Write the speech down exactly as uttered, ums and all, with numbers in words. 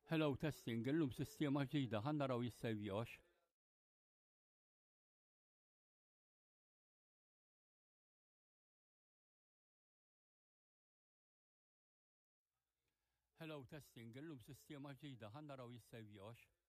Hello testing, illum sistema ġdida ħan naraw jissejvjox. Hello testing, illum sistema ġdida ħan naraw jissejvjox.